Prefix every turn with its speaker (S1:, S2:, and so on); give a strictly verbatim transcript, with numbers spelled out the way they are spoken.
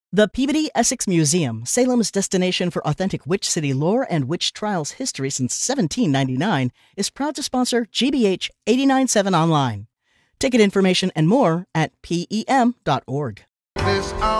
S1: The Peabody Essex Museum, Salem's destination for authentic Witch City lore and witch trials history since seventeen ninety-nine, is proud to sponsor G B H eight nine seven Online. Ticket information and more at P E M dot org.